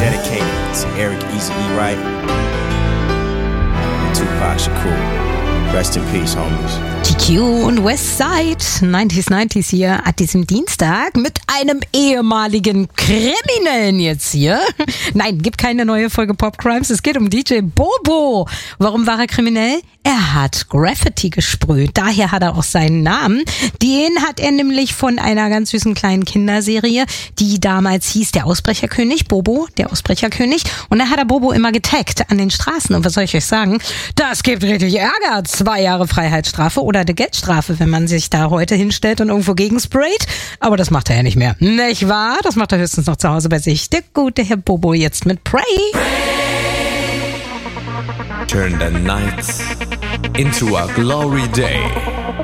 dedicated to Eric Easy E. Wright and Tupac Shakur. Rest in peace, homies. GQ und Westside 90s hier an diesem Dienstag mit einem ehemaligen Kriminellen jetzt hier. Nein, gibt keine neue Folge Pop Crimes. Es geht um DJ Bobo. Warum war er kriminell? Er hat Graffiti gesprüht. Daher hat er auch seinen Namen. Den hat er nämlich von einer ganz süßen kleinen Kinderserie, die damals hieß Der Ausbrecherkönig. Bobo, der Ausbrecherkönig. Und da hat er Bobo immer getaggt an den Straßen. Und was soll ich euch sagen? Das gibt richtig Ärger. 2 Jahre Freiheitsstrafe oder eine Geldstrafe, wenn man sich da heute hinstellt und irgendwo gegensprayt. Aber das macht er ja nicht mehr. Nicht wahr? Das macht er höchstens noch zu Hause bei sich. Der gute Herr Bobo jetzt mit Pray. Turn the nights into a glory day.